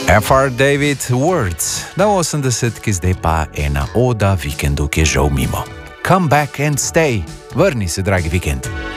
F.R. David Words, na 80, ki zdaj pa ena oda vikendu, ki je žal mimo. Come back and stay. Vrni se, dragi vikend.